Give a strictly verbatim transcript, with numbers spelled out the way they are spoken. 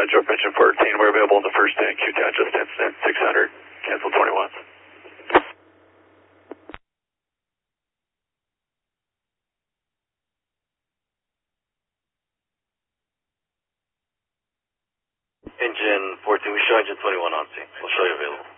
Joke Engine fourteen, we're available in the first tank, Q T A just incident, six hundred, cancel twenty-one. Engine fourteen, we show engine twenty-one on scene. We'll show you available.